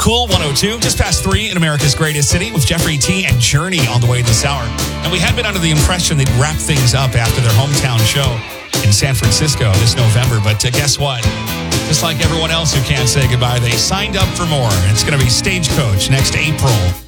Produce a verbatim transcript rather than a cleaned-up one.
Cool one oh two, just past three in America's greatest city with Jeffrey T and Journey on the way this hour. And we had been under the impression they'd wrap things up after their hometown show in San Francisco this November. But uh, guess what? Just like everyone else who can't say goodbye, they signed up for more. It's going to be Stagecoach next April.